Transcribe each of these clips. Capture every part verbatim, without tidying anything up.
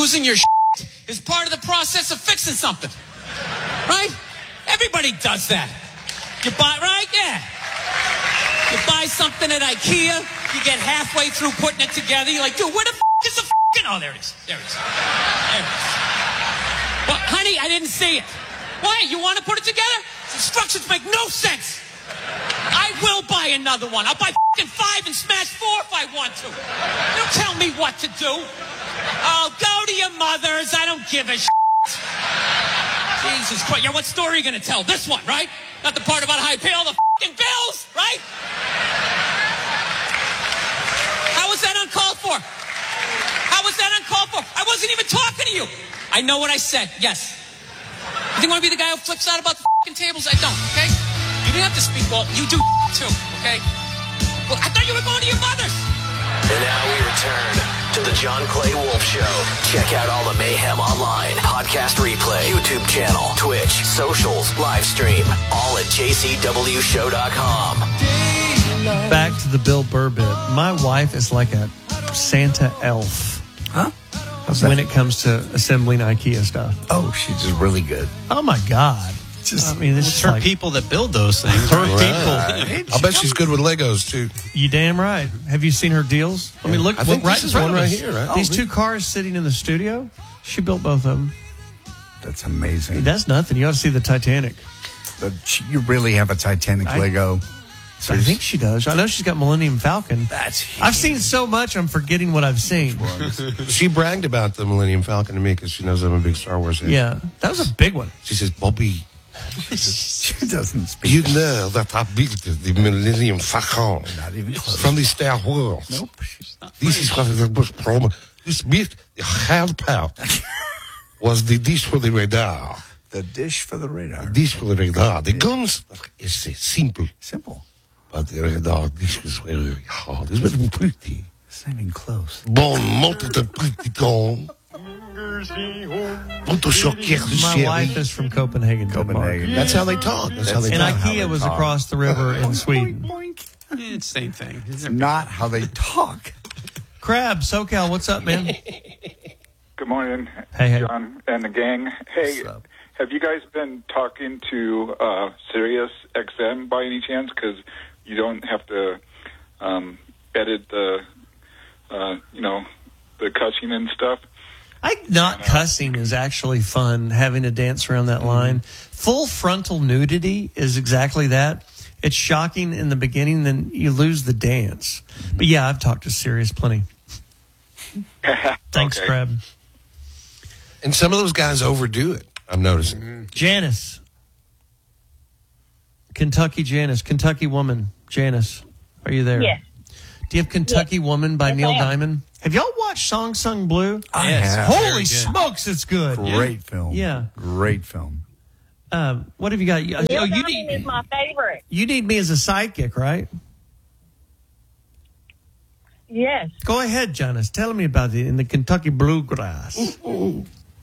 losing your shit is part of the process of fixing something. Right? Everybody does that. You buy, right? Yeah. You buy something at IKEA, you get halfway through putting it together, you're like, dude, where the f*** is the f***ing... Oh, there it is. There it is. There it is. Well, honey, I didn't see it. Why? You want to put it together? Instructions make no sense. I will buy another one. I'll buy f***ing five and smash four if I want to. Don't tell me what to do. Oh, go to your mother's. I don't give a shit. Jesus Christ. Yeah, what story are you going to tell? This one, right? Not the part about how I pay all the f***ing bills, right? How was that uncalled for? How was that uncalled for? I wasn't even talking to you. I know what I said, yes. You think I want to be the guy who flips out about the f***ing tables? I don't, okay? You didn't have to speak well. You do too, okay? Well, I thought you were going to your mother's. And now we return to the John Clay Wolf Show. Check out all the mayhem online. Podcast replay, YouTube channel, Twitch, socials, live stream. All at j c w show dot com. Back to the Bill Burr bit. My wife is like a Santa elf. Huh? When it comes to assembling IKEA stuff. Oh, she's just really good. Oh, my God. Just, I mean, this It's is her like people that build those things. her Right. people. I'll bet she's good with Legos, too. You damn right. Have you seen her deals? I mean, look, I think look right this in is front one of right us. here, right? These Oh, two cars sitting in the studio, she built both of them. That's amazing. That's nothing. You ought to see the Titanic. But she, you really have a Titanic I- Lego. I think she does. I know she's got Millennium Falcon. That's huge. I've seen so much, I'm forgetting what I've seen. She bragged about the Millennium Falcon to me because she knows I'm a big Star Wars fan. Yeah, that was a big one. She says, Bobby, She doesn't speak. you know that I built the Millennium Falcon Not even close. from the Star Wars. Nope. She's not This is what the most problem. This bit, the hard part, was the dish for the radar. the dish for the radar. Dish for the radar. The guns is uh, simple, Simple. but the radar dish is very hard. It's very pretty. It's not even close. Bon, monte de petit con. Muito choquer de My chéri. wife is from Copenhagen. Denmark. Copenhagen. That's how they talk. That's how they And talk. IKEA was across the river in Sweden. Boink. It's the same thing. It's not how they talk. Crab, SoCal, what's up, man? Good morning, Hey, hey. John and the gang. Hey, What's up? have you guys been talking to uh, Sirius X M by any chance? Because you don't have to um, edit the, uh, you know, the cussing and stuff. I not cussing is actually fun, having to dance around that line. Full frontal nudity is exactly that. It's shocking in the beginning, then you lose the dance. But yeah, I've talked to Sirius plenty. Thanks, Okay. Crab. And some of those guys overdo it, I'm noticing. Janice. Kentucky Janice. Kentucky Woman. Janice, are you there? Yes. Do you have Kentucky Woman by Yes, Neil I am. Diamond? Have y'all watched Song Sung Blue? I Yes. have. Holy Very good. smokes, it's good. Great film. Yeah. Great film. Um, what have you got? You, Neil oh, you Diamond need, is my favorite. you need me as a sidekick, right? Yes. Go ahead, Janice. Tell me about it in the Kentucky Bluegrass. Uh,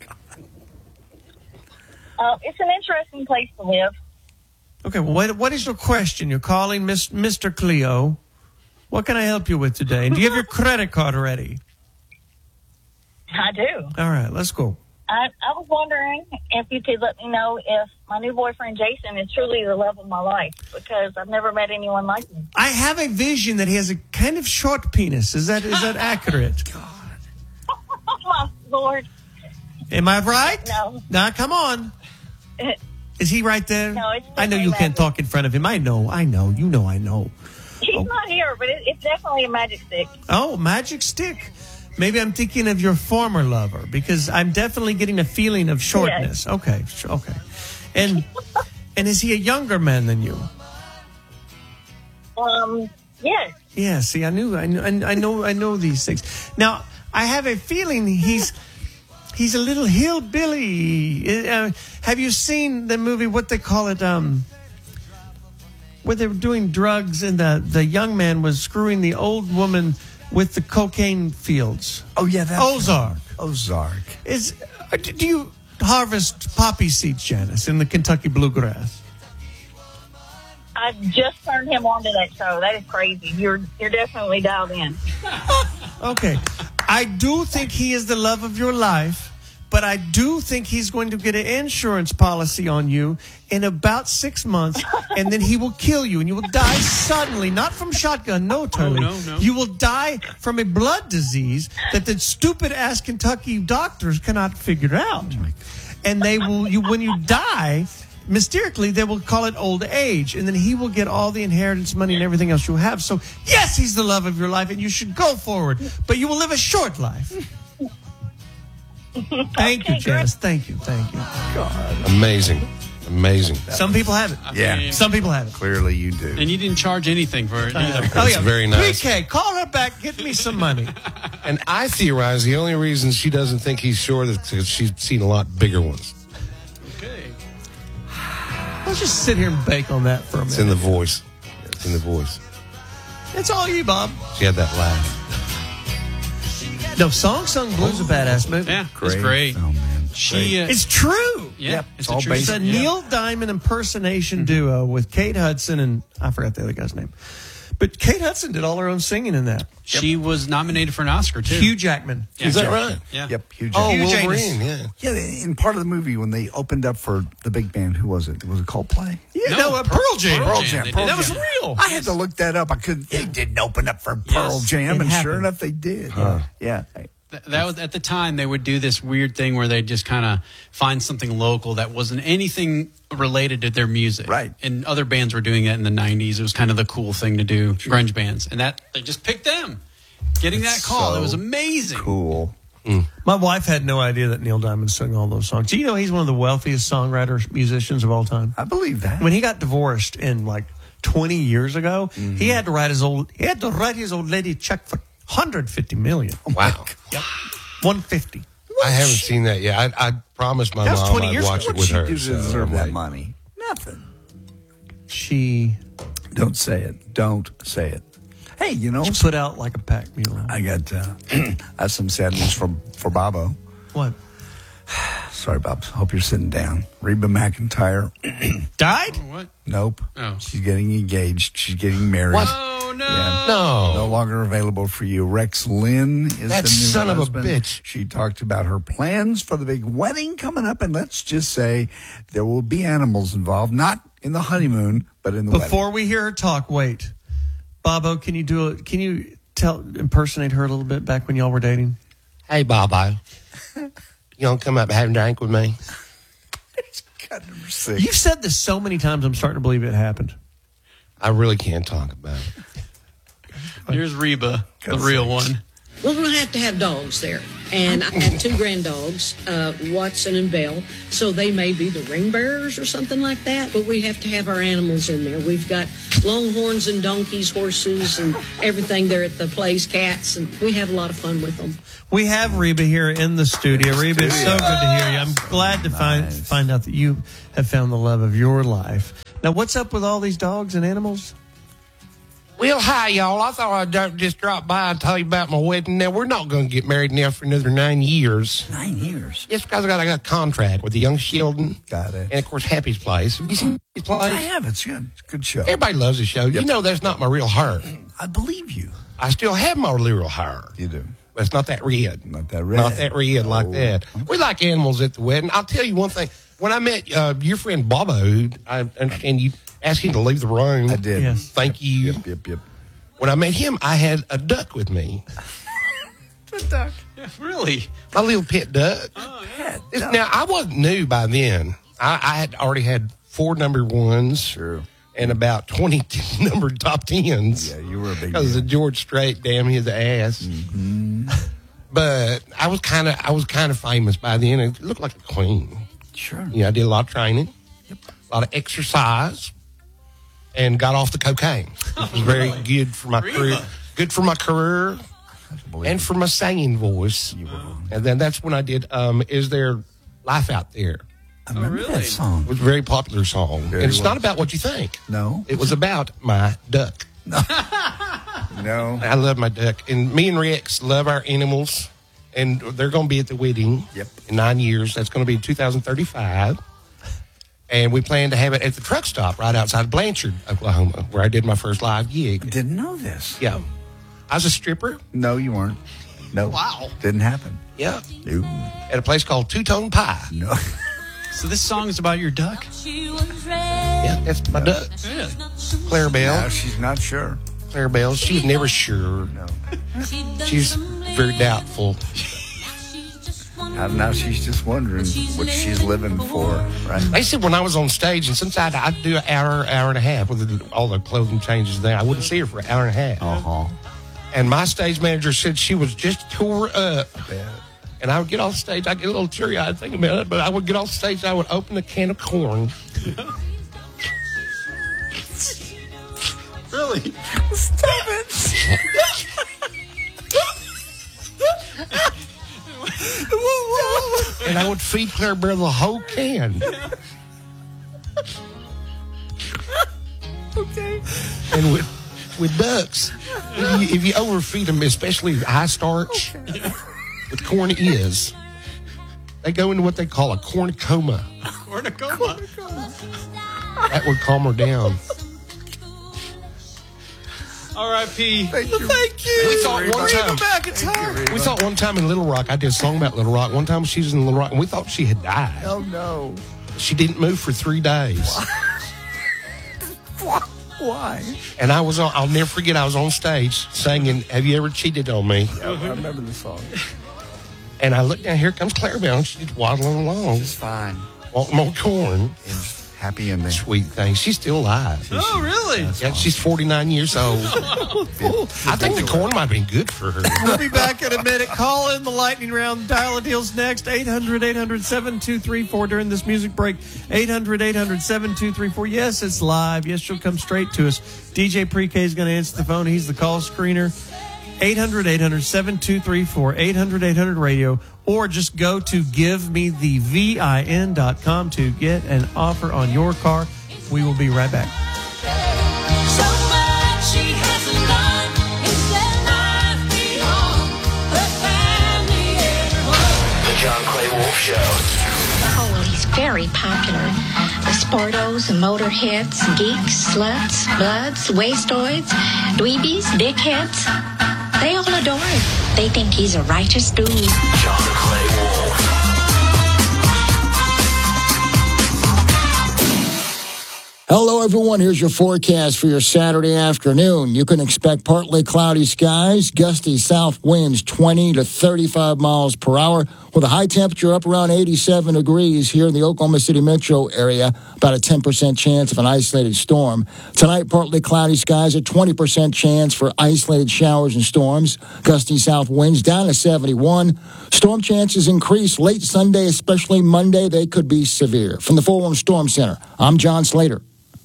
it's an interesting place to live. Okay, well, what, what is your question? You're calling Miss, Mister Cleo. What can I help you with today? And do you have your credit card ready? I do. All right, let's go. I, I was wondering if you could let me know if my new boyfriend Jason is truly the love of my life, because I've never met anyone like him. I have a vision that he has a kind of short penis. Is that is that accurate? Oh my Lord! Am I right? No. Now, come on. Is he right there? No, it's I know you definitely can't magic. talk in front of him. I know. I know. You know I know. He's Oh. not here, but it, it's definitely a magic stick. Oh, magic stick. Maybe I'm thinking of your former lover because I'm definitely getting a feeling of shortness. Okay, sh- okay. And and is he a younger man than you? Um, yes. Yeah. See, I knew. I knew. I know. I know these things. Now, I have a feeling he's he's a little hillbilly. Uh, have you seen the movie? What they call it? Um, where they were doing drugs and the the young man was screwing the old woman with the cocaine fields. Oh, yeah. That Ozark. Ozark. Is uh, do you harvest poppy seeds, Janice, in the Kentucky Bluegrass? I just turned him on to that show. That is crazy. You're you're definitely dialed in. Okay. I do think he is the love of your life, but I do think he's going to get an insurance policy on you in about six months, and then he will kill you, and you will die suddenly, not from shotgun, no, Turley. no, no. You will die from a blood disease that the stupid-ass Kentucky doctors cannot figure out. And they will, you when you die, mysteriousally, they will call it old age, and then he will get all the inheritance money and everything else you have. So, yes, he's the love of your life, and you should go forward, but you will live a short life. Thank you, Janice. Thank you. Thank you. God. Amazing. Amazing. Some people have it. Yeah. Some people have it. Clearly you do. And you didn't charge anything for it either. Oh, yeah. very nice. P K, call her back. Get me some money. And I theorize the only reason she doesn't think he's short is because she's seen a lot bigger ones. Okay. Let's just sit here and bake on that for a It's in minute. the voice. It's in the voice. It's all you, Bob. She had that laugh. No, Song Sung Blues is a badass movie. Yeah, it's great. Oh, man. She, uh, It's true. yeah, Yep, it's it's a all true It's a based- yeah. Neil Diamond impersonation duo with Kate Hudson and I forgot the other guy's name. But Kate Hudson did all her own singing in that. She was nominated for an Oscar, too. Hugh Jackman. Yeah. Is that right? Yeah. Yep, huge. Oh, Hugh Wolverine, Janus. yeah. Yeah, in part of the movie when they opened up for the big band, who was it? Was it Coldplay? Yeah, No, no, uh, Pearl- Pearl Jam. Pearl Pearl Jam, Jam. they Pearl did. That was Jam. real. I had to look that up. I couldn't. They didn't open up for Pearl Yes. Jam, It and happened. sure enough, they did. Yeah. Th- That was at the time they would do this weird thing where they just kind of find something local that wasn't anything related to their music. Right. And other bands were doing that in the nineties. It was kind of the cool thing to do, grunge bands. And that they just picked them. Getting that call, so it was amazing. Cool. My wife had no idea that Neil Diamond sang all those songs. Do you know he's one of the wealthiest songwriters, musicians of all time? I believe that. When he got divorced in like twenty years ago, Mm-hmm. he had to write his old he had to write his old lady a check for one hundred fifty million. Wow. one hundred fifty. I haven't seen that yet. I, I promised my That was mom twenty I'd years watch ago. it What'd with she her. do to so deserve I'm that like, money? Nothing. She Don't say it. Don't say it. Hey, you know, put out like a pack mule. I got uh, I have some sad news for for Bobo. What? Sorry, Bob. Hope you're sitting down. Reba McEntire. Died? What? Nope. Oh. She's getting engaged. She's getting married. What? Oh, no. Yeah. No. No longer available for you. Rex Lynn is That the new son of a husband. bitch. She talked about her plans for the big wedding coming up, and let's just say there will be animals involved, not in the honeymoon, but in the Before wedding. we hear her talk, wait. Bobo, can you do a can you tell impersonate her a little bit back when y'all were dating? Hey, Bobo. You want to come up and have a drink with me? God, number six. You've said this so many times I'm starting to believe it happened. I really can't talk about it. Here's Reba, the real one. Well, we're going to have to have dogs there. And I have two grand dogs, uh, Watson and Belle. So they may be the ring bearers or something like that. But we have to have our animals in there. We've got longhorns and donkeys, horses, and everything there at the place, cats. And we have a lot of fun with them. We have Reba here in the studio. Reba, it's so good to hear you. I'm glad to find Nice. find out that you have found the love of your life. Now, what's up with all these dogs and animals? Well, hi, y'all. I thought I'd dr- just drop by and tell you about my wedding. Now, we're not going to get married now for another nine years. Nine years. Just because I got, I got a contract with the Young Sheldon. Got it. And, of course, Happy's Place. You seen Happy's I Place? have. It's good. It's a good show. Everybody loves the show. You know that's not my real hair. I believe you. I still have my real hair. You do. But it's not that red. Not that red. Not that red like Oh. that. We like animals at the wedding. I'll tell you one thing. When I met uh, your friend Bobo, who I understand you asked him to leave the room. I did. Yes. Thank you. Yep, yep, yep. When I met him, I had a duck with me. Yeah, really? My little pet duck. Pet This- duck. Now, I wasn't new by then. I, I had already had four number ones. Sure. And about twenty number top tens. Yeah, you were a big Because deal. of George Strait, damn his ass. Mm-hmm. But I was kind of I was kind of famous by then. It looked like a queen. Sure. Yeah, I did a lot of training, a lot of exercise, and got off the cocaine. It was very good for my career. Good for my career and for my singing voice. And then that's when I did um, Is There Life Out There? I remember really? that song. It was a very popular song. Very and it's well. not about what you think. No. It was about my duck. No. I love my duck. And me and Rex love our animals. And they're going to be at the wedding Yep. in nine years. That's going to be in two thousand thirty-five. And we plan to have it at the truck stop right outside Blanchard, Oklahoma, where I did my first live gig. Didn't know this. Yeah. I was a stripper. No, you weren't. No. Wow. Didn't happen. Yeah. No. At a place called Two Tone Pie. No. So this song is about your duck? Yeah, that's my duck. Yeah. Clarabelle. No, she's not sure. Clarabelle. She's never sure. No. She's very doubtful. Now, now she's just wondering what she's living for, right? They said when I was on stage, and since I'd, I'd do an hour, hour and a half with all the clothing changes there, I wouldn't see her for an hour and a half. Uh-huh. And my stage manager said she was just tore up. Yeah. And I would get off stage, I'd get a little teary-eyed thinking about it, but I would get off stage, I would open a can of corn. Really? Stop it. And I would feed Clarabelle the whole can. Okay. And with, with ducks, if you, if you overfeed them, especially high starch, with corn is, they go into what they call a cornicoma. Cornicoma. That would calm her down. R I P Thank you. Thank you. We thought one Bring her time- back. It's her. We thought one time in Little Rock, I did a song about Little Rock. One time she was in Little Rock, and we thought she had died. Oh, no. She didn't move for three days. Why? And I was on, I'll never forget, I was on stage singing, Have You Ever Cheated on Me? I remember the song. And I looked down, here comes Clarabelle, and she's waddling along, It's fine. wanting more corn. It's happy ending. Sweet thing. She's still alive. Oh, really? Yeah, she's forty-nine years old. I think the corn might have been good for her. We'll be back in a minute. Call in the lightning round. Dial a deals next. eight hundred, eight hundred, seven two three four during this music break. eight hundred, eight hundred, seven two three four. Yes, it's live. Yes, she'll come straight to us. D J Pre-K is going to answer the phone. He's the call screener. eight hundred, eight hundred, seven two three four. eight hundred, eight hundred radio. Or just go to give me the vin dot com to get an offer on your car. We will be right back. So much she hasn't done is let life be on her family everyone. The John Clay Wolf Show. Oh, well, he's very popular. The sportos, motorheads, geeks, sluts, bloods, wastoids, dweebies, dickheads, they all adore him. They think he's a righteous dude. John Clay Wolf. Hello, everyone. Here's your forecast for your Saturday afternoon. You can expect partly cloudy skies, gusty south winds twenty to thirty-five miles per hour, with a high temperature up around eighty-seven degrees here in the Oklahoma City metro area, about a ten percent chance of an isolated storm. Tonight, partly cloudy skies, a twenty percent chance for isolated showers and storms, gusty south winds down to seventy-one. Storm chances increase late Sunday, especially Monday. They could be severe. From the four one Storm Center, I'm John Slater.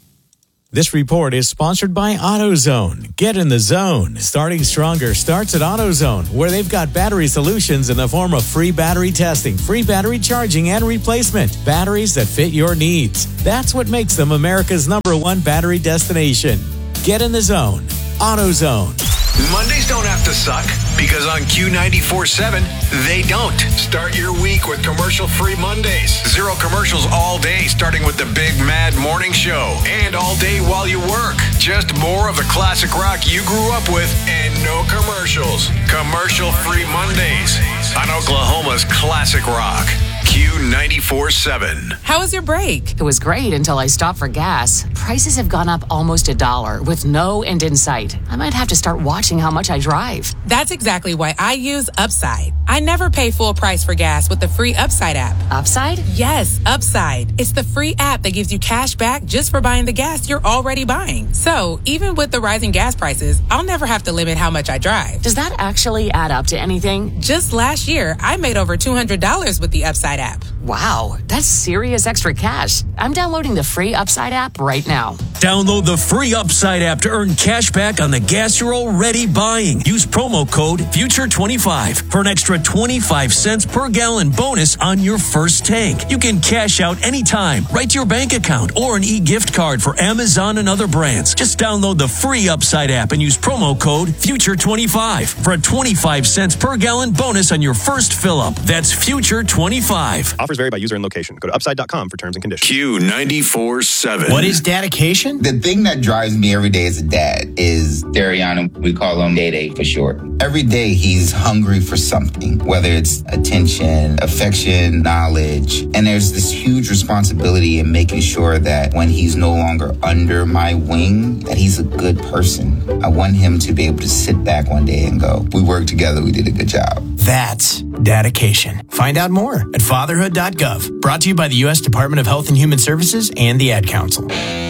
This report is sponsored by AutoZone. Get in the zone. Starting stronger starts at AutoZone, where they've got battery solutions in the form of free battery testing, free battery charging, and replacement. Batteries that fit your needs. That's what makes them America's number one battery destination. Get in the zone. AutoZone. Mondays don't have to suck, because on Q ninety-four point seven, they don't. Start your week with commercial-free Mondays. Zero commercials all day, starting with the Big Mad Morning Show. And all day while you work. Just more of the classic rock you grew up with, and no commercials. Commercial-free Mondays on Oklahoma's classic rock. Q ninety-four point seven. How was your break? It was great until I stopped for gas. Prices have gone up almost a dollar with no end in sight. I might have to start watching how much I drive. That's exactly why I use Upside. I never pay full price for gas with the free Upside app. Upside? Yes, Upside. It's the free app that gives you cash back just for buying the gas you're already buying. So even with the rising gas prices, I'll never have to limit how much I drive. Does that actually add up to anything? Just last year, I made over two hundred dollars with the Upside app. Wow, that's serious extra cash. I'm downloading the free Upside app right now. Download the free Upside app to earn cash back on the gas you're already buying. Use promo code future twenty-five for an extra twenty-five cents per gallon bonus on your first tank. You can cash out anytime, right to your bank account, or an e-gift card for Amazon and other brands. Just download the free Upside app and use promo code future twenty-five for a twenty-five cents per gallon bonus on your first fill-up. That's future twenty-five. five. Offers vary by user and location. Go to upside dot com for terms and conditions. Q ninety-four seven. What is dedication? The thing that drives me every day as a dad is Dariana. We call him Day Day for short. Every day he's hungry for something, whether it's attention, affection, knowledge. And there's this huge responsibility in making sure that when he's no longer under my wing, that he's a good person. I want him to be able to sit back one day and go, we worked together, we did a good job. That's dedication. Find out more at fatherhood dot gov. Brought to you by the U S Department of Health and Human Services and the Ad Council.